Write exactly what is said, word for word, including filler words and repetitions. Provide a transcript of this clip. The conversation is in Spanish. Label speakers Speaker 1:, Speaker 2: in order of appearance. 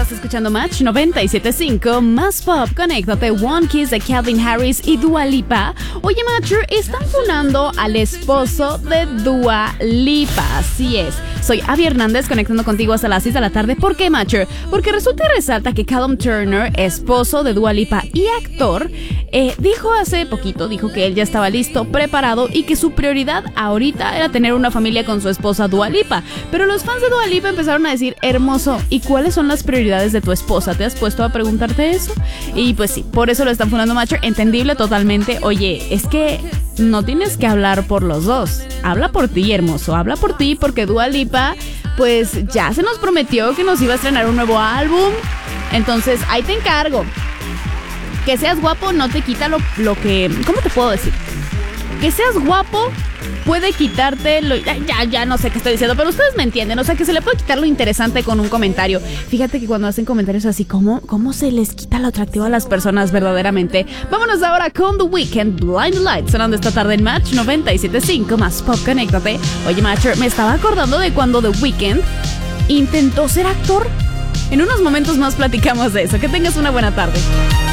Speaker 1: Estás escuchando Match noventa y siete punto cinco, más pop, conéctate, One Kiss de Calvin Harris y Dua Lipa. Oye, Matcher, están funando al esposo de Dua Lipa, así es. Soy Abby Hernández, conectando contigo hasta las seis de la tarde. ¿Por qué, Matcher? Porque resulta y resalta que Callum Turner, esposo de Dua Lipa y actor, eh, dijo hace poquito, dijo que él ya estaba listo, preparado y que su prioridad ahorita era tener una familia con su esposa Dua Lipa. Pero los fans de Dua Lipa empezaron a decir, hermoso, ¿y cuáles son las prioridades de tu esposa? ¿Te has puesto a preguntarte eso? Y pues sí, por eso lo están funando, Matcher. Entendible totalmente. Oye, es que no tienes que hablar por los dos. Habla por ti, hermoso. Habla por ti porque Dua Lipa, pues ya se nos prometió que nos iba a estrenar un nuevo álbum. Entonces, ahí te encargo. Que seas guapo no te quita lo, lo que... ¿Cómo te puedo decir? Que seas guapo puede quitarte lo... Ya, ya, ya no sé qué estoy diciendo, pero ustedes me entienden. O sea, que se le puede quitar lo interesante con un comentario. Fíjate que cuando hacen comentarios así, ¿cómo, cómo se les quita lo atractivo a las personas verdaderamente? Vámonos ahora con The Weeknd, Blind Light, sonando esta tarde en Match noventa y siete punto cinco, más pop, conéctate. Oye, Matcher, me estaba acordando de cuando The Weeknd intentó ser actor. En unos momentos más platicamos de eso. Que tengas una buena tarde.